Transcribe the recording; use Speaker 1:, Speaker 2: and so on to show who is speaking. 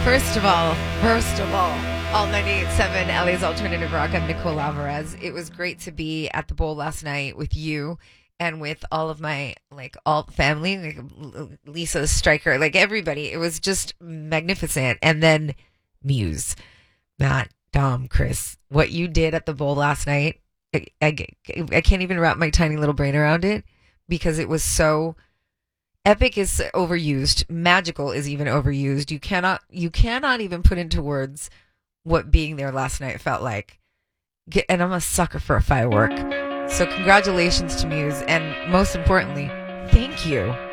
Speaker 1: all 98.7 LA's Alternative Rock. I'm Nicole Alvarez. It was great to be at the bowl last night with you and with all of my, all family, Lisa Stryker, everybody. It was just magnificent. And then Muse, Matt, Dom, Chris, what you did at the bowl last night, I can't even wrap my tiny little brain around it because it was so... Epic is overused. Magical is even overused. You cannot even put into words what being there last night felt like. And I'm a sucker for a firework. So congratulations to Muse. And most importantly, thank you.